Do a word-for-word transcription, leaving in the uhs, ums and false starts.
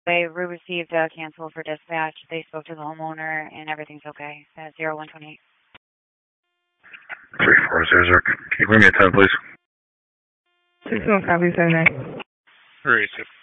We received a cancel for dispatch. They spoke to the homeowner and everything's okay. That's zero one twenty-eight. three four zero zero. Can you bring me a ten, please? six one copy, seven nine. three two.